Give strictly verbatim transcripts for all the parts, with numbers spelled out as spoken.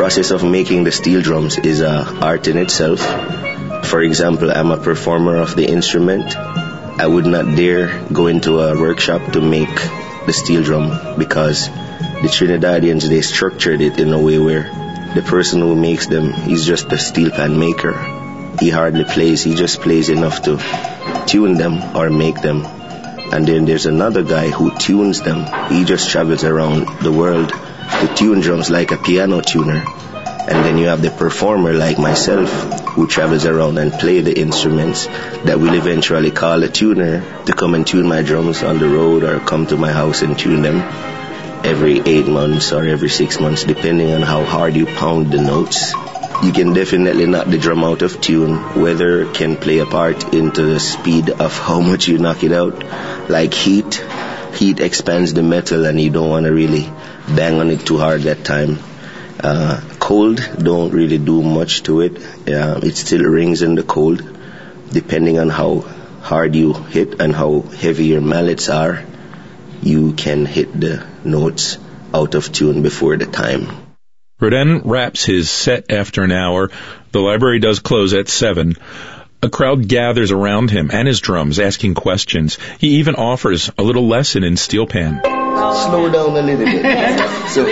process of making the steel drums is an art in itself. For example, I'm a performer of the instrument. I would not dare go into a workshop to make the steel drum because the Trinidadians, they structured it in a way where the person who makes them, he's just a steel pan maker. He hardly plays, he just plays enough to tune them or make them. And then there's another guy who tunes them. He just travels around the world to tune drums like a piano tuner. And then you have the performer like myself who travels around and play the instruments that will eventually call a tuner to come and tune my drums on the road or come to my house and tune them every eight months or every six months, depending on how hard you pound the notes. You can definitely knock the drum out of tune. Weather can play a part into the speed of how much you knock it out. Like heat, heat expands the metal and you don't want to really bang on it too hard that time. Uh, cold don't really do much to it. Uh, it still rings in the cold. Depending on how hard you hit and how heavy your mallets are, you can hit the notes out of tune before the time. Roden wraps his set after an hour. The library does close at seven. A crowd gathers around him and his drums, asking questions. He even offers a little lesson in steel pan. Slow down a little bit. So,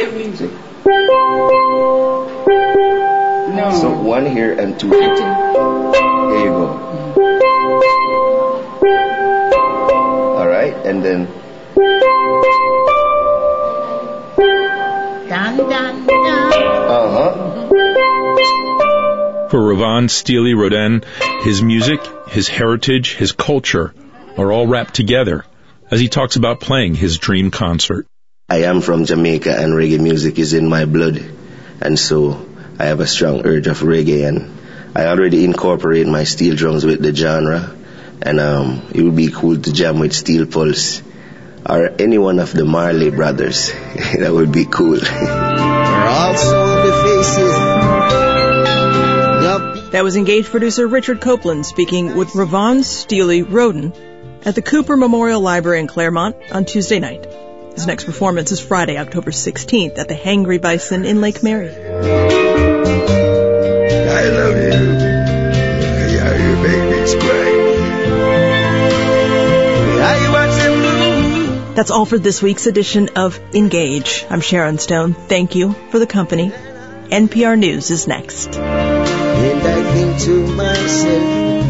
no. So one here and two here. There you go. All right, and then. Dun, dun, dun. Uh-huh. For Ravon Steely Roden, his music, his heritage, his culture are all wrapped together as he talks about playing his dream concert. I am from Jamaica and reggae music is in my blood, and so I have a strong urge of reggae, and I already incorporate my steel drums with the genre, and um, it would be cool to jam with Steel Pulse or any one of the Marley brothers. That would be cool. We're also the faces. Yep. That was Engaged producer Richard Copeland speaking with Ravon Steely Roden at the Cooper Memorial Library in Claremont on Tuesday night. His next performance is Friday, October sixteenth at the Hangry Bison in Lake Mary. I love you. Yeah, you make me cry. That's all for this week's edition of Engage. I'm Sharon Stone. Thank you for the company. N P R News is next. And I think to myself,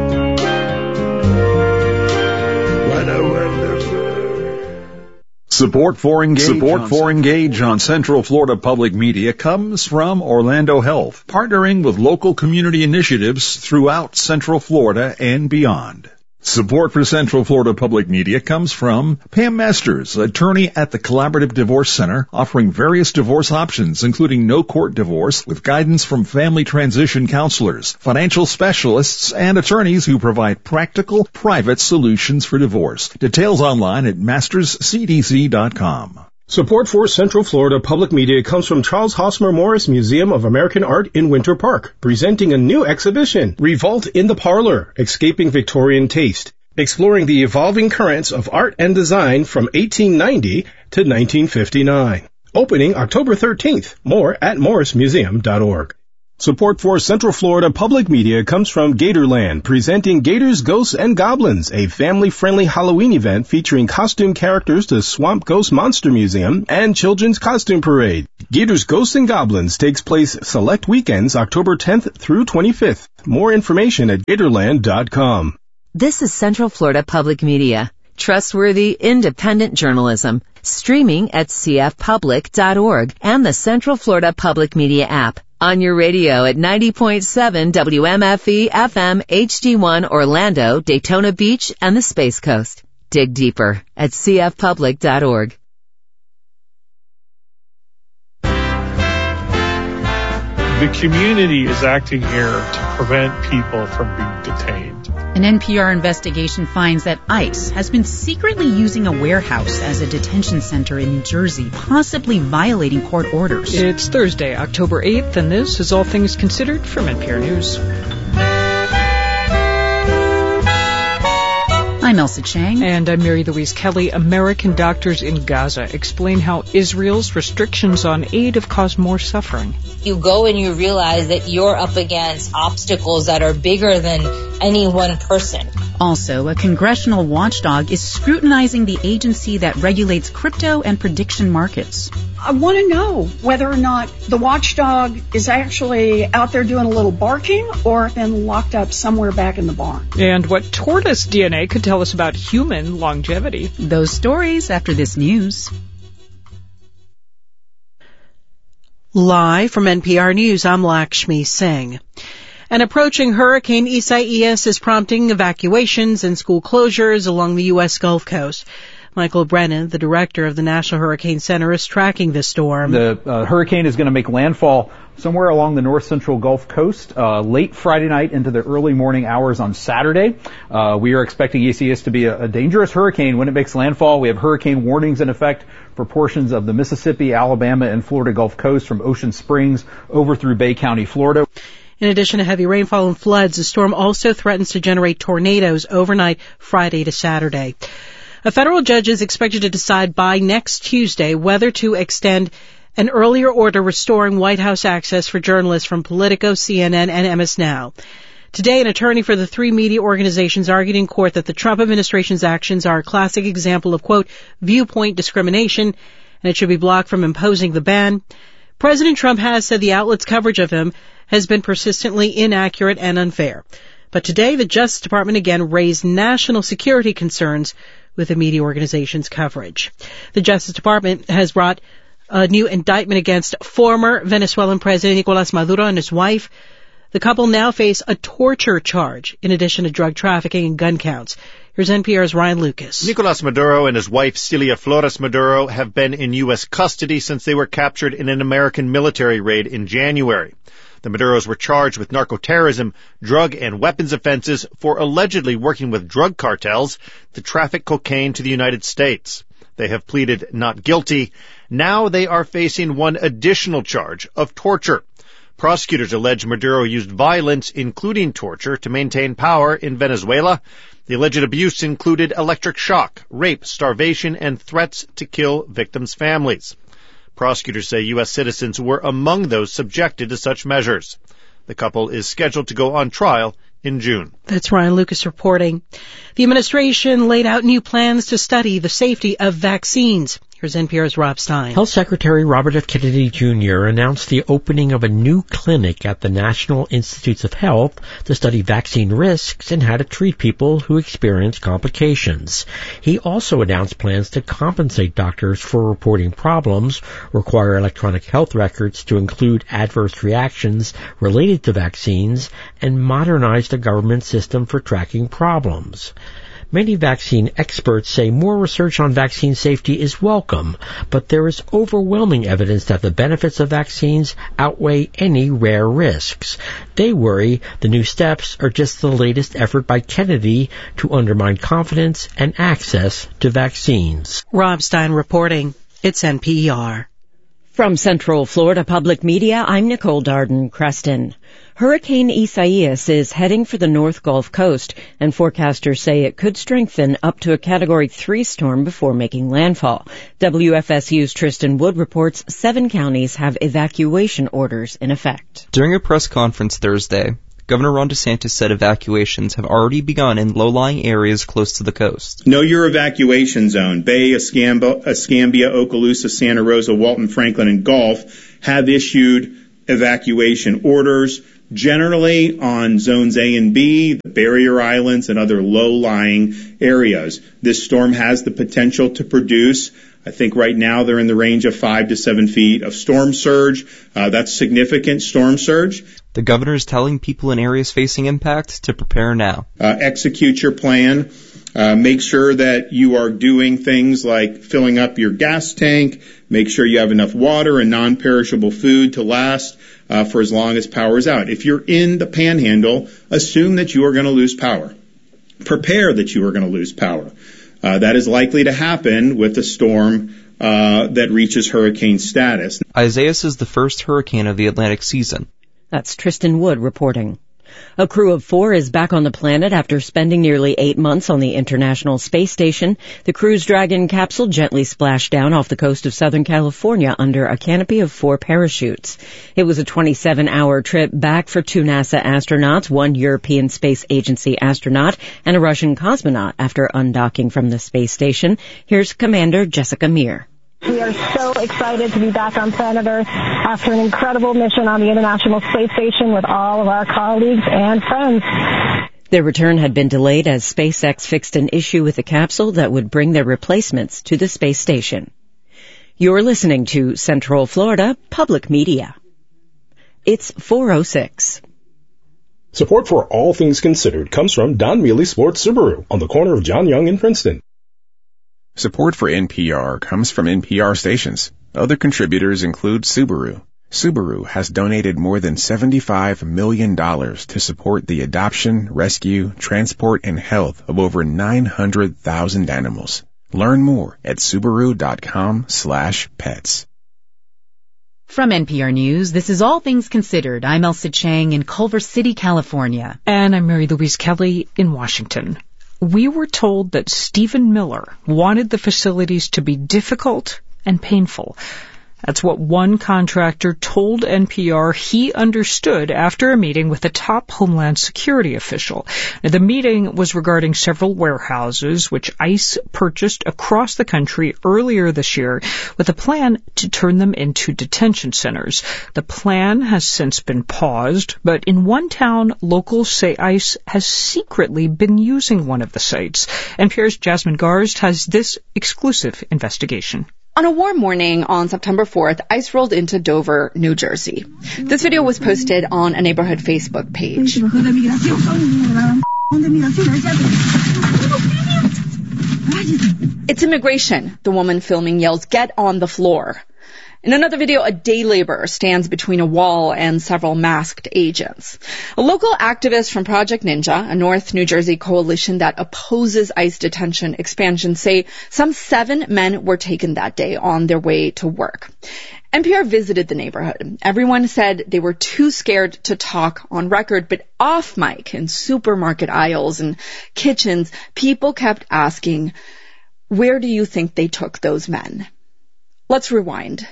what a wonderful. Support for Engage. Support for Engage on Central Florida Public Media comes from Orlando Health, partnering with local community initiatives throughout Central Florida and beyond. Support for Central Florida Public Media comes from Pam Masters, attorney at the Collaborative Divorce Center, offering various divorce options, including no-court divorce, with guidance from family transition counselors, financial specialists, and attorneys who provide practical, private solutions for divorce. Details online at masters c d c dot com. Support for Central Florida Public Media comes from Charles Hosmer Morris Museum of American Art in Winter Park, presenting a new exhibition, Revolt in the Parlor, Escaping Victorian Taste, exploring the evolving currents of art and design from eighteen ninety to nineteen fifty-nine. Opening October thirteenth. More at morris museum dot org. Support for Central Florida Public Media comes from Gatorland, presenting Gators, Ghosts, and Goblins, a family-friendly Halloween event featuring costume characters to Swamp Ghost Monster Museum and Children's Costume Parade. Gators, Ghosts, and Goblins takes place select weekends October tenth through twenty-fifth. More information at gatorland dot com. This is Central Florida Public Media. Trustworthy, independent journalism. Streaming at c f public dot org and the Central Florida Public Media app. On your radio at ninety point seven W M F E F M H D one Orlando, Daytona Beach, and the Space Coast. Dig deeper at c f public dot org. The community is acting here to prevent people from being detained. An N P R investigation finds that ICE has been secretly using a warehouse as a detention center in New Jersey, possibly violating court orders. It's Thursday, October eighth, and this is All Things Considered from N P R News. I'm Elsa Chang. And I'm Mary Louise Kelly. American doctors in Gaza explain how Israel's restrictions on aid have caused more suffering. You go and you realize that you're up against obstacles that are bigger than any one person. Also, a congressional watchdog is scrutinizing the agency that regulates crypto and prediction markets. I want to know whether or not the watchdog is actually out there doing a little barking or been locked up somewhere back in the barn. And what tortoise D N A could tell us about human longevity. Those stories after this news. Live from N P R News, I'm Lakshmi Singh. An approaching Hurricane Isaias is prompting evacuations and school closures along the U S Gulf Coast. Michael Brennan, the director of the National Hurricane Center, is tracking the storm. The uh, hurricane is going to make landfall somewhere along the north central Gulf Coast uh, late Friday night into the early morning hours on Saturday. Uh, we are expecting Isaias to be a, a dangerous hurricane when it makes landfall. We have hurricane warnings in effect for portions of the Mississippi, Alabama, and Florida Gulf Coast from Ocean Springs over through Bay County, Florida. In addition to heavy rainfall and floods, the storm also threatens to generate tornadoes overnight Friday to Saturday. A federal judge is expected to decide by next Tuesday whether to extend an earlier order restoring White House access for journalists from Politico, C N N, and M S Now. Today, an attorney for the three media organizations argued in court that the Trump administration's actions are a classic example of, quote, viewpoint discrimination, and it should be blocked from imposing the ban. President Trump has said the outlet's coverage of him has been persistently inaccurate and unfair. But today, the Justice Department again raised national security concerns with the media organization's coverage. The Justice Department has brought a new indictment against former Venezuelan President Nicolas Maduro and his wife. The couple now face a torture charge in addition to drug trafficking and gun counts. Here's N P R's Ryan Lucas. Nicolas Maduro and his wife Celia Flores Maduro have been in U S custody since they were captured in an American military raid in January. The Maduros were charged with narcoterrorism, drug and weapons offenses for allegedly working with drug cartels to traffic cocaine to the United States. They have pleaded not guilty. Now they are facing one additional charge of torture. Prosecutors allege Maduro used violence, including torture, to maintain power in Venezuela. The alleged abuse included electric shock, rape, starvation, and threats to kill victims' families. Prosecutors say U S citizens were among those subjected to such measures. The couple is scheduled to go on trial in June. That's Ryan Lucas reporting. The administration laid out new plans to study the safety of vaccines. Here's N P R's Rob Stein. Health Secretary Robert F. Kennedy Junior announced the opening of a new clinic at the National Institutes of Health to study vaccine risks and how to treat people who experience complications. He also announced plans to compensate doctors for reporting problems, require electronic health records to include adverse reactions related to vaccines, and modernize the government system for tracking problems. Many vaccine experts say more research on vaccine safety is welcome, but there is overwhelming evidence that the benefits of vaccines outweigh any rare risks. They worry the new steps are just the latest effort by Kennedy to undermine confidence and access to vaccines. Rob Stein reporting. It's N P R. From Central Florida Public Media, I'm Nicole Darden-Creston. Hurricane Isaias is heading for the North Gulf Coast, and forecasters say it could strengthen up to a Category three storm before making landfall. W F S U's Tristan Wood reports seven counties have evacuation orders in effect. During a press conference Thursday, Governor Ron DeSantis said evacuations have already begun in low-lying areas close to the coast. Know your evacuation zone. Bay, Escambia, Escambia, Okaloosa, Santa Rosa, Walton, Franklin, and Gulf have issued evacuation orders, generally on zones A and B, the barrier islands, and other low-lying areas. This storm has the potential to produce, I think right now they're in the range of five to seven feet of storm surge. Uh, that's significant storm surge. The governor is telling people in areas facing impact to prepare now. Uh, execute your plan. Uh, make sure that you are doing things like filling up your gas tank. Make sure you have enough water and non-perishable food to last uh, for as long as power is out. If you're in the panhandle, assume that you are going to lose power. Prepare that you are going to lose power. Uh, that is likely to happen with a storm uh, that reaches hurricane status. Isaias is the first hurricane of the Atlantic season. That's Tristan Wood reporting. A crew of four is back on the planet after spending nearly eight months on the International Space Station. The Crew Dragon capsule gently splashed down off the coast of Southern California under a canopy of four parachutes. It was a twenty-seven hour trip back for two NASA astronauts, one European Space Agency astronaut, and a Russian cosmonaut after undocking from the space station. Here's Commander Jessica Meir. We are so excited to be back on planet Earth after an incredible mission on the International Space Station with all of our colleagues and friends. Their return had been delayed as SpaceX fixed an issue with the capsule that would bring their replacements to the space station. You're listening to Central Florida Public Media. It's four oh six. Support for All Things Considered comes from Don Mealy Sports Subaru on the corner of John Young and Princeton. Support for N P R comes from N P R stations. Other contributors include Subaru. Subaru has donated more than seventy-five million dollars to support the adoption, rescue, transport, and health of over nine hundred thousand animals. Learn more at Subaru.com slash pets. From N P R News, this is All Things Considered. I'm Elsa Chang in Culver City, California. And I'm Mary Louise Kelly in Washington. We were told that Stephen Miller wanted the facilities to be difficult and painful. That's what one contractor told N P R he understood after a meeting with a top Homeland Security official. Now, the meeting was regarding several warehouses which ICE purchased across the country earlier this year with a plan to turn them into detention centers. The plan has since been paused, but in one town, locals say ICE has secretly been using one of the sites. N P R's Jasmine Garst has this exclusive investigation. On a warm morning on September fourth, ICE rolled into Dover, New Jersey. This video was posted on a neighborhood Facebook page. It's immigration, the woman filming yells, "Get on the floor." In another video, a day laborer stands between a wall and several masked agents. A local activist from Project Ninja, a North New Jersey coalition that opposes ICE detention expansion, say some seven men were taken that day on their way to work. N P R visited the neighborhood. Everyone said they were too scared to talk on record, but off mic in supermarket aisles and kitchens, people kept asking, where do you think they took those men? Let's rewind.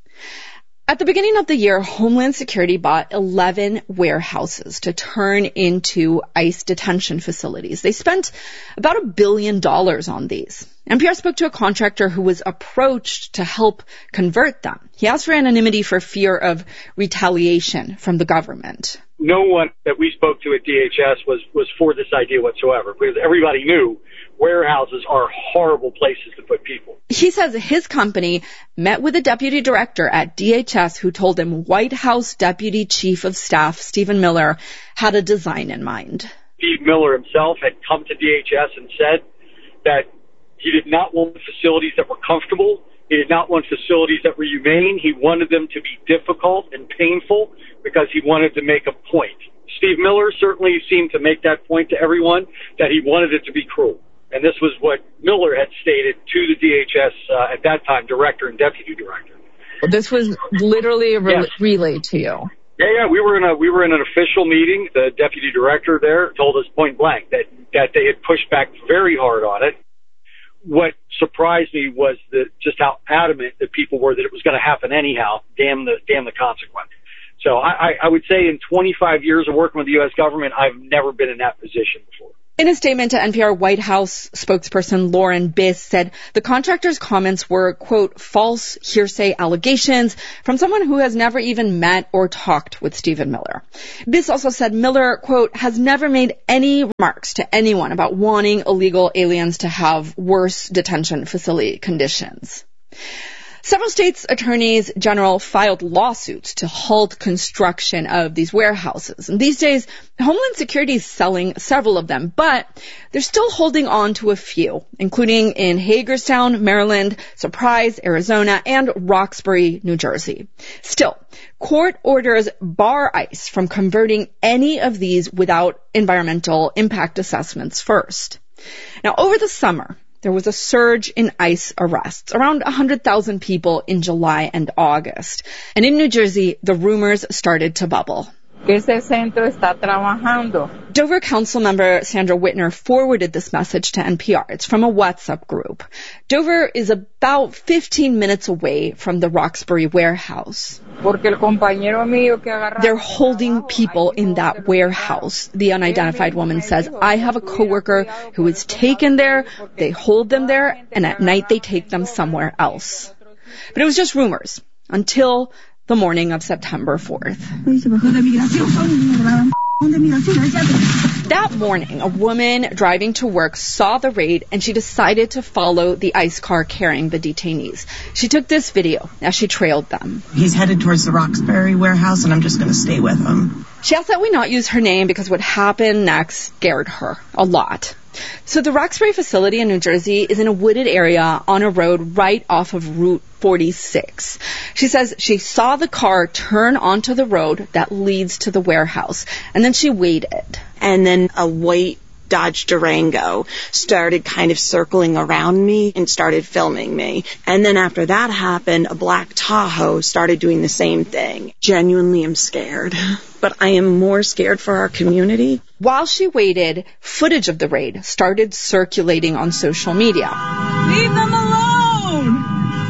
At the beginning of the year, Homeland Security bought eleven warehouses to turn into ICE detention facilities. They spent about a billion dollars on these. N P R spoke to a contractor who was approached to help convert them. He asked for anonymity for fear of retaliation from the government. No one that we spoke to at D H S was, was for this idea whatsoever, because everybody knew warehouses are horrible places to put people. He says his company met with the deputy director at D H S who told him White House Deputy Chief of Staff Stephen Miller had a design in mind. Steve Miller himself had come to D H S and said that he did not want facilities that were comfortable. He did not want facilities that were humane. He wanted them to be difficult and painful because he wanted to make a point. Steve Miller certainly seemed to make that point to everyone, that he wanted it to be cruel. And this was what Miller had stated to the D H S, uh, at that time, director and deputy director. This was literally re- yes. relayed to you. Yeah, yeah, we were in a we were in an official meeting. The deputy director there told us point blank that that they had pushed back very hard on it. What surprised me was that just how adamant that people were that it was going to happen anyhow. Damn the damn the consequence. So I, I would say in twenty-five years of working with the U S government, I've never been in that position before. In a statement to N P R, White House spokesperson Lauren Biss said the contractor's comments were, quote, false hearsay allegations from someone who has never even met or talked with Stephen Miller. Biss also said Miller, quote, has never made any remarks to anyone about wanting illegal aliens to have worse detention facility conditions. Several states' attorneys general filed lawsuits to halt construction of these warehouses. And these days, Homeland Security is selling several of them, but they're still holding on to a few, including in Hagerstown, Maryland, Surprise, Arizona, and Roxbury, New Jersey. Still, court orders bar ICE from converting any of these without environmental impact assessments first. Now, over the summer, there was a surge in ICE arrests, around one hundred thousand people in July and August. And in New Jersey, the rumors started to bubble. Ese centro está trabajando. Dover Councilmember Sandra Whitner forwarded this message to N P R. It's from a WhatsApp group. Dover is about fifteen minutes away from the Roxbury warehouse. They're holding people in that warehouse. The unidentified woman says, I have a coworker who is taken there, they hold them there, and at night they take them somewhere else. But it was just rumors until the morning of September fourth. That morning, a woman driving to work saw the raid and she decided to follow the ICE car carrying the detainees. She took this video as she trailed them. He's headed towards the Roxbury warehouse and I'm just going to stay with him. She asked that we not use her name because what happened next scared her a lot. So the Roxbury facility in New Jersey is in a wooded area on a road right off of Route forty-six. She says she saw the car turn onto the road that leads to the warehouse, and then she waited. And then a white Dodge Durango started kind of circling around me and started filming me. And then after that happened, a black Tahoe started doing the same thing. Genuinely, I'm scared. But I am more scared for our community. While she waited, footage of the raid started circulating on social media. Leave them alone!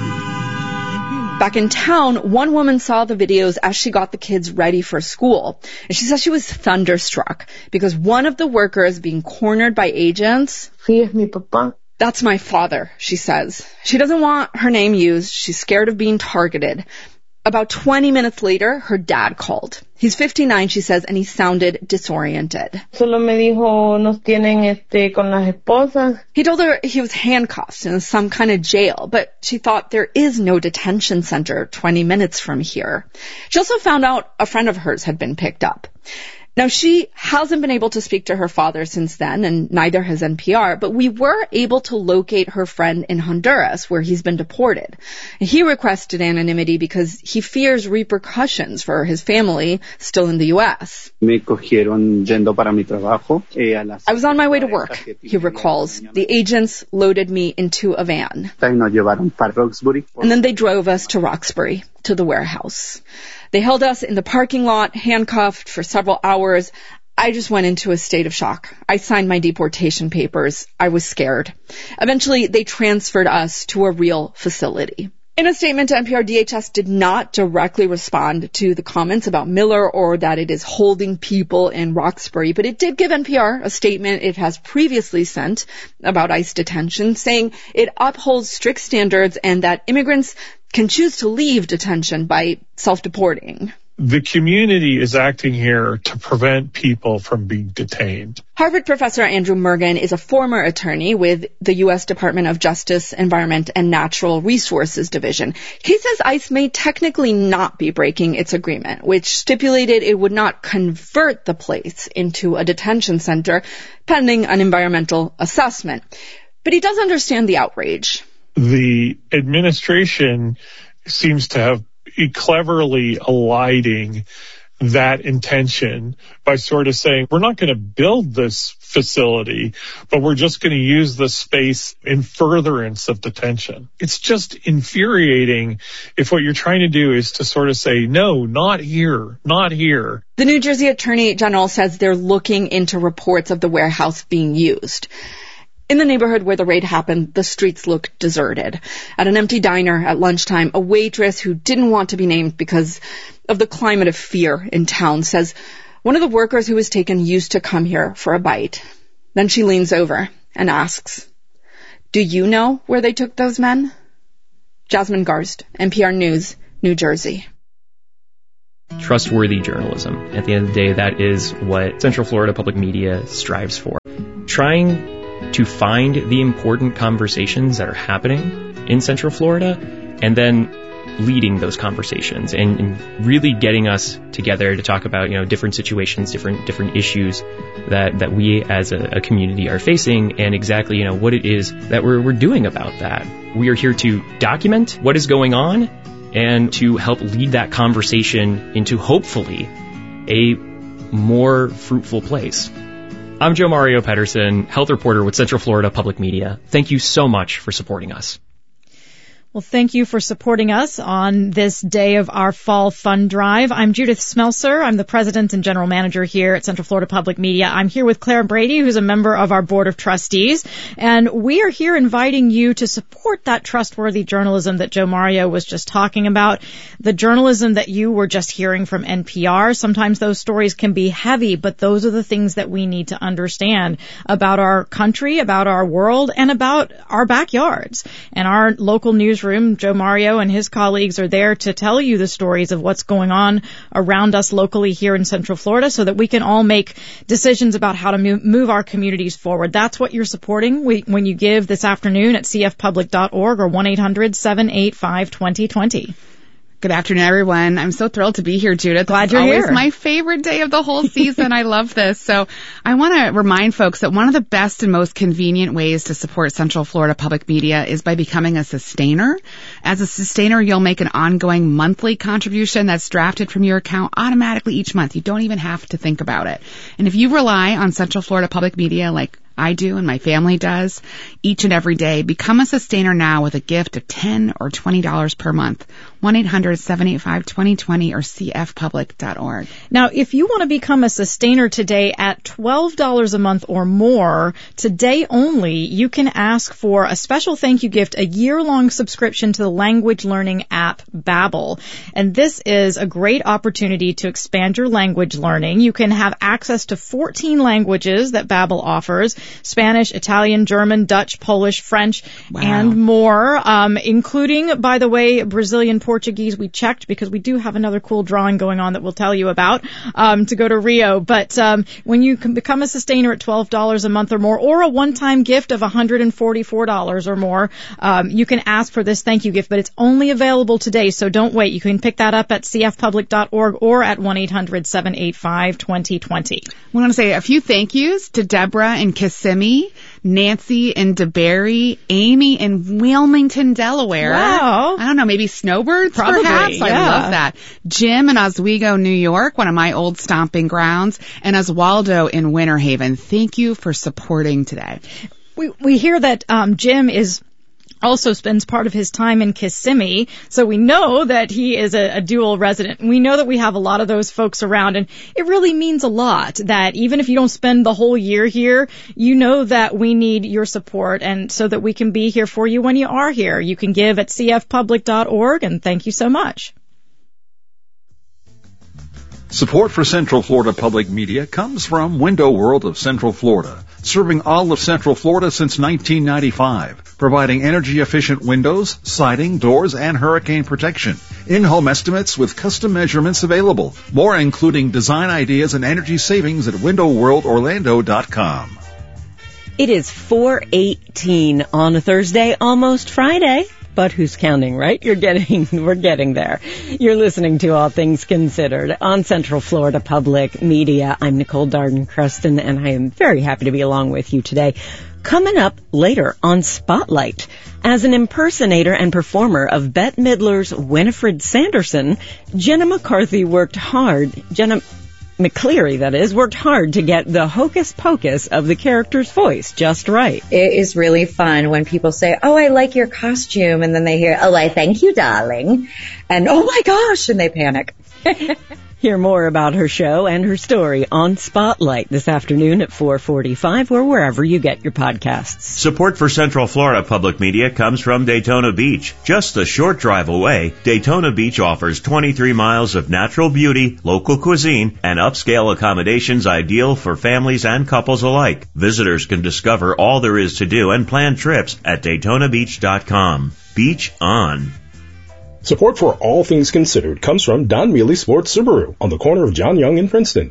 Back in town, one woman saw the videos as she got the kids ready for school. And she says she was thunderstruck because one of the workers being cornered by agents... Sí, es mi papá. That's my father, she says. She doesn't want her name used. She's scared of being targeted. About twenty minutes later, her dad called. He's fifty-nine, she says, and he sounded disoriented. Solo me dijo, nos tienen este con las esposas. He told her he was handcuffed in some kind of jail, but she thought there is no detention center twenty minutes from here. She also found out a friend of hers had been picked up. Now, she hasn't been able to speak to her father since then, and neither has N P R, but we were able to locate her friend in Honduras, where he's been deported. He requested anonymity because he fears repercussions for his family still in the U S. Me cogieron yendo para mi trabajo. I was on my way to work, he recalls. The agents loaded me into a van. And then they drove us to Roxbury, to the warehouse. They held us in the parking lot, handcuffed for several hours. I just went into a state of shock. I signed my deportation papers. I was scared. Eventually, they transferred us to a real facility. In a statement to N P R, D H S did not directly respond to the comments about Miller or that it is holding people in Roxbury, but it did give N P R a statement it has previously sent about ICE detention, saying it upholds strict standards and that immigrants can choose to leave detention by self-deporting. The community is acting here to prevent people from being detained. Harvard professor Andrew Mergen is a former attorney with the U S Department of Justice, Environment, and Natural Resources Division. He says ICE may technically not be breaking its agreement, which stipulated it would not convert the place into a detention center pending an environmental assessment. But he does understand the outrage. The administration seems to have cleverly eliding that intention by sort of saying, we're not going to build this facility, but we're just going to use the space in furtherance of detention. It's just infuriating if what you're trying to do is to sort of say, no, not here, not here. The New Jersey Attorney General says they're looking into reports of the warehouse being used. In the neighborhood where the raid happened, the streets looked deserted. At an empty diner at lunchtime, a waitress who didn't want to be named because of the climate of fear in town says one of the workers who was taken used to come here for a bite. Then she leans over and asks, do you know where they took those men? Jasmine Garst, N P R News, New Jersey. Trustworthy journalism. At the end of the day, that is what Central Florida Public Media strives for. Trying to find the important conversations that are happening in Central Florida and then leading those conversations and, and really getting us together to talk about, you know, different situations, different different issues that, that we as a, a community are facing and exactly, you know, what it is that we're, we're doing about that. We are here to document what is going on and to help lead that conversation into hopefully a more fruitful place. I'm Joe Mario Pedersen, health reporter with Central Florida Public Media. Thank you so much for supporting us. Well, thank you for supporting us on this day of our fall fund drive. I'm Judith Smelser. I'm the president and general manager here at Central Florida Public Media. I'm here with Claire Brady, who's a member of our board of trustees. And we are here inviting you to support that trustworthy journalism that Joe Mario was just talking about. The journalism that you were just hearing from N P R. Sometimes those stories can be heavy, but those are the things that we need to understand about our country, about our world, and about our backyards. And our local news room, Joe Mario and his colleagues are there to tell you the stories of what's going on around us locally here in Central Florida so that we can all make decisions about how to move, move our communities forward. That's what you're supporting we, when you give this afternoon at c f public dot org or one eight hundred seven eight five two zero two zero. Good afternoon, everyone. I'm so thrilled to be here, Judith. Glad you're here. It's always here. my favorite day of the whole season. I love this. So I want to remind folks that one of the best and most convenient ways to support Central Florida Public Media is by becoming a sustainer. As a sustainer, you'll make an ongoing monthly contribution that's drafted from your account automatically each month. You don't even have to think about it. And if you rely on Central Florida Public Media like I do and my family does each and every day, become a sustainer now with a gift of ten dollars or twenty dollars per month. one eight hundred seven eight five two zero two zero or c f public dot org. Now, if you want to become a sustainer today at twelve dollars a month or more, today only, you can ask for a special thank you gift, a year-long subscription to the language learning app Babbel. And this is a great opportunity to expand your language learning. You can have access to fourteen languages that Babbel offers: Spanish, Italian, German, Dutch, Polish, French, wow. and more, um, including, by the way, Brazilian Portuguese. We checked because we do have another cool drawing going on that we'll tell you about um, to go to Rio. But um, when you can become a sustainer at twelve dollars a month or more, or a one-time gift of one hundred forty-four dollars or more, um, you can ask for this thank you gift. But it's only available today, so don't wait. You can pick that up at c f public dot org or at one eight hundred seven eight five two zero two zero. We want to say a few thank yous to Deborah in Kissimmee, Nancy in DeBerry, Amy in Wilmington, Delaware. Wow. I don't know, maybe snowbirds Probably, perhaps? yeah. I love that. Jim in Oswego, New York, one of my old stomping grounds, and Oswaldo in Winter Haven. Thank you for supporting today. We, we hear that um, Jim is also spends part of his time in Kissimmee, so we know that he is a, a dual resident. We know that we have a lot of those folks around, and it really means a lot that even if you don't spend the whole year here, you know that we need your support, and so that we can be here for you when you are here. You can give at c f public dot org, and thank you so much. Support for Central Florida Public Media comes from Window World of Central Florida, serving all of Central Florida since nineteen ninety-five, providing energy-efficient windows, siding, doors, and hurricane protection. In-home estimates with custom measurements available. More including design ideas and energy savings at window world orlando dot com. It is four eighteen on a Thursday, almost Friday. But who's counting, right? You're getting, we're getting there. You're listening to All Things Considered on Central Florida Public Media. I'm Nicole Darden-Creston, and I am very happy to be along with you today. Coming up later on Spotlight, as an impersonator and performer of Bette Midler's Winifred Sanderson, Jenna McCarthy worked hard. Jenna McCleary, that is, worked hard to get the hocus pocus of the character's voice just right. It is really fun when people say, oh, I like your costume, and then they hear, oh, I thank you, darling, and oh my gosh, and they panic. Hear more about her show and her story on Spotlight this afternoon at four forty-five or wherever you get your podcasts. Support for Central Florida Public Media comes from Daytona Beach. Just a short drive away, Daytona Beach offers twenty-three miles of natural beauty, local cuisine, and upscale accommodations ideal for families and couples alike. Visitors can discover all there is to do and plan trips at daytona beach dot com. Beach on. Support for All Things Considered comes from Don Mealy Sports Subaru on the corner of John Young and Princeton.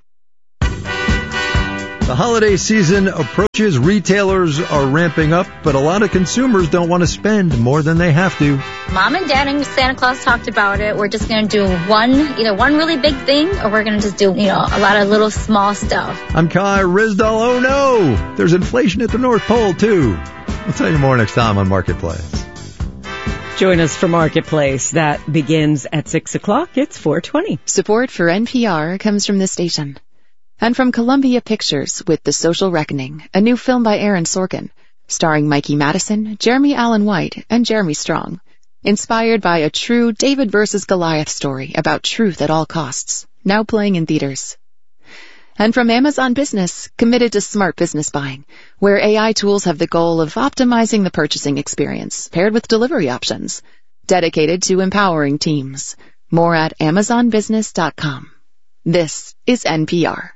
The holiday season approaches. Retailers are ramping up, but a lot of consumers don't want to spend more than they have to. Mom and Dad and Santa Claus talked about it. We're just going to do one, either one really big thing, or we're going to just do, you know, a lot of little small stuff. I'm Kai Rizdal. Oh no, there's inflation at the North Pole too. We'll tell you more next time on Marketplace. Join us for Marketplace. That begins at six o'clock. It's four twenty. Support for N P R comes from this station. And from Columbia Pictures with The Social Reckoning, a new film by Aaron Sorkin, starring Mikey Madison, Jeremy Allen White, and Jeremy Strong. Inspired by a true David versus Goliath story about truth at all costs, now playing in theaters. And from Amazon Business, committed to smart business buying, where A I tools have the goal of optimizing the purchasing experience paired with delivery options, dedicated to empowering teams. More at amazon business dot com. This is N P R.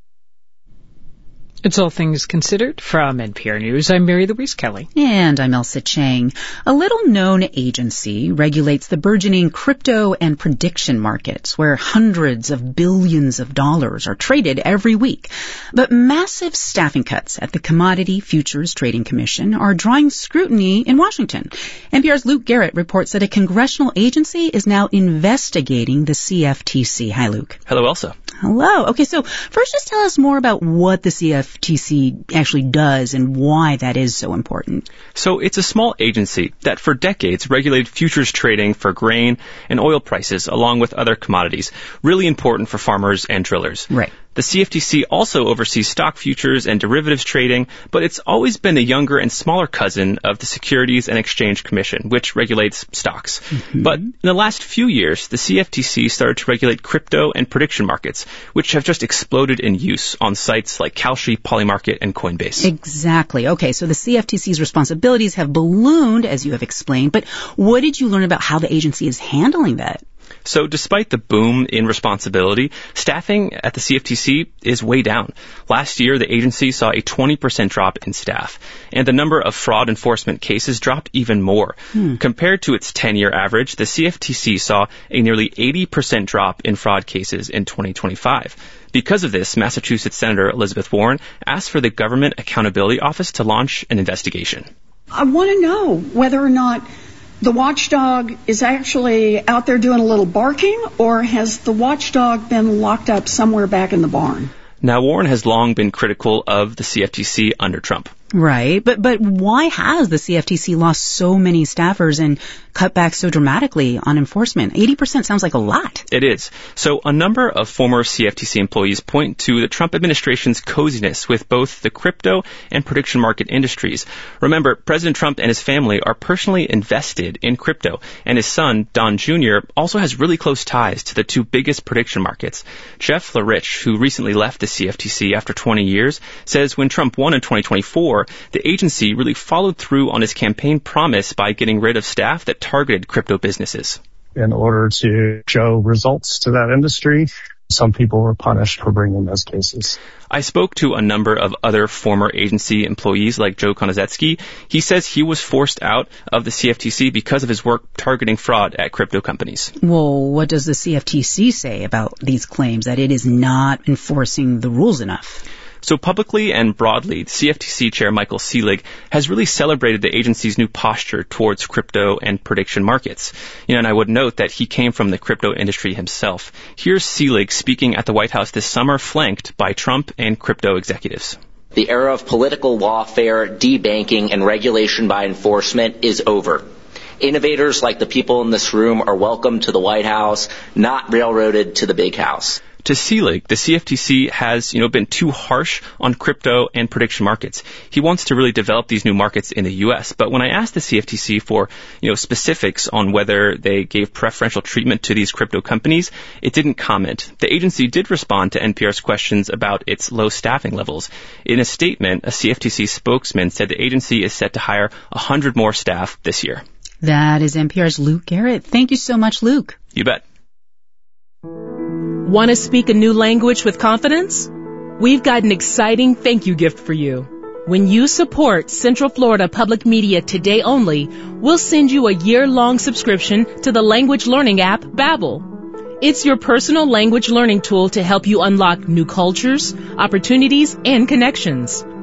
It's All Things Considered from N P R News. I'm Mary Louise Kelly. And I'm Elsa Chang. A little-known agency regulates the burgeoning crypto and prediction markets, where hundreds of billions of dollars are traded every week. But massive staffing cuts at the Commodity Futures Trading Commission are drawing scrutiny in Washington. N P R's Luke Garrett reports that a congressional agency is now investigating the C F T C. Hi, Luke. Hello, Elsa. Hello. Okay, so first just tell us more about what the C F T C actually does and why that is so important. So it's a small agency that for decades regulated futures trading for grain and oil prices along with other commodities, really important for farmers and drillers. Right. The C F T C also oversees stock futures and derivatives trading, but it's always been a younger and smaller cousin of the Securities and Exchange Commission, which regulates stocks. Mm-hmm. But in the last few years, the C F T C started to regulate crypto and prediction markets, which have just exploded in use on sites like Kalshi, Polymarket, and Coinbase. Exactly. Okay, so the C F T C's responsibilities have ballooned, as you have explained, but what did you learn about how the agency is handling that? So despite the boom in responsibility, staffing at the C F T C is way down. Last year, the agency saw a twenty percent drop in staff, and the number of fraud enforcement cases dropped even more. Hmm. Compared to its ten-year average, the C F T C saw a nearly eighty percent drop in fraud cases in twenty twenty-five. Because of this, Massachusetts Senator Elizabeth Warren asked for the Government Accountability Office to launch an investigation. I want to know whether or not the watchdog is actually out there doing a little barking, or has the watchdog been locked up somewhere back in the barn? Now, Warren has long been critical of the C F T C under Trump. Right, but but why has the C F T C lost so many staffers and cut back so dramatically on enforcement? eighty percent sounds like a lot. It is. So a number of former C F T C employees point to the Trump administration's coziness with both the crypto and prediction market industries. Remember, President Trump and his family are personally invested in crypto, and his son, Don Junior, also has really close ties to the two biggest prediction markets. Jeff Florich, who recently left the C F T C after twenty years, says when Trump won in twenty twenty-four, the agency really followed through on his campaign promise by getting rid of staff that targeted crypto businesses. In order to show results to that industry, some people were punished for bringing those cases. I spoke to a number of other former agency employees like Joe Konozetsky. He says he was forced out of the C F T C because of his work targeting fraud at crypto companies. Well, what does the C F T C say about these claims that it is not enforcing the rules enough? So publicly and broadly, C F T C Chair Michael Seelig has really celebrated the agency's new posture towards crypto and prediction markets. You know, and I would note that he came from the crypto industry himself. Here's Seelig speaking at the White House this summer, flanked by Trump and crypto executives. The era of political lawfare, debanking, and regulation by enforcement is over. Innovators like the people in this room are welcome to the White House, not railroaded to the big house. To Seelig, the C F T C has, you know, been too harsh on crypto and prediction markets. He wants to really develop these new markets in the U S. But when I asked the C F T C for, you know, specifics on whether they gave preferential treatment to these crypto companies, it didn't comment. The agency did respond to N P R's questions about its low staffing levels. In a statement, a C F T C spokesman said the agency is set to hire one hundred more staff this year. That is N P R's Luke Garrett. Thank you so much, Luke. You bet. Want to speak a new language with confidence? We've got an exciting thank you gift for you. When you support Central Florida Public Media today only, we'll send you a year-long subscription to the language learning app Babbel. It's your personal language learning tool to help you unlock new cultures, opportunities, and connections.